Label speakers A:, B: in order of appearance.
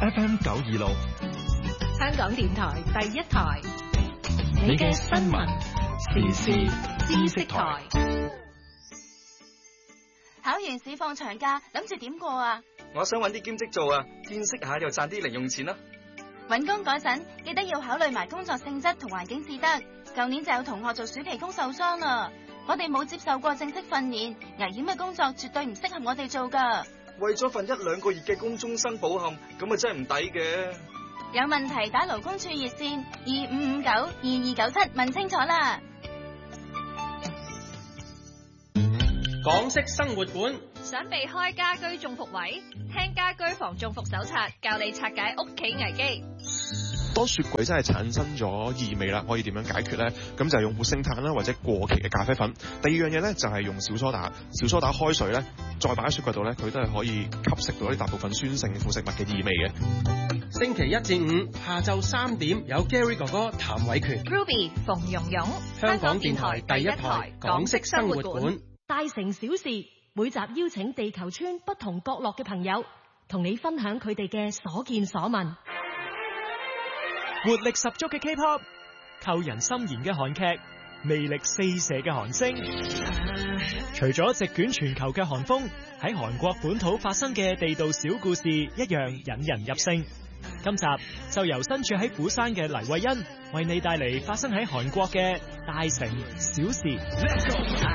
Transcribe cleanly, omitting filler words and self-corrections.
A: FM 926，
B: 香港電台第一台，你嘅新聞時事知識台。
C: 考完試放長假，諗住點過啊？
D: 我想搵啲兼職做啊，見識下又賺啲零用錢啦。
C: 搵工嗰陣記得要考慮埋工作性質同環境至得。舊年就有同學做暑期工受傷啦。我哋冇接受過正式訓練，危險嘅工作絕對唔適合我哋做噶。
D: 為咗份1-2個月嘅工終身保險，咁啊真係唔抵嘅。
C: 有問題打勞工處熱線25592297問清楚啦。
E: 港式生活館，
F: 想避開家居中伏位，聽家居防中伏手冊，教你拆解屋企危機。
G: 當雪櫃真係產生咗異味啦，可以點樣解決呢？咁就係用活性炭啦，或者過期嘅咖啡粉。第二樣嘢呢，就係用小蘇打開水呢，再擺喺雪櫃度呢，佢都係可以吸食到啲大部分酸性副食物嘅異味嘅。
E: 星期1至5下晝3點有 Gary 哥哥譚偉權
F: Ruby 馮蓉蓉，
E: 香港電台第一台港式生活館。
B: 大城小事，每集邀請地球村不同角落嘅朋友，同你分享佢哋嘅所見所聞。
H: 活力十足嘅 K-pop， 扣人心弦嘅韓劇，魅力四射嘅韓星。除咗席捲全球嘅韓風，喺韓國本土發生嘅地道小故事一樣引人入勝。今集就由身處喺釜山嘅黎慧欣為你帶嚟發生喺韓國嘅大城小事。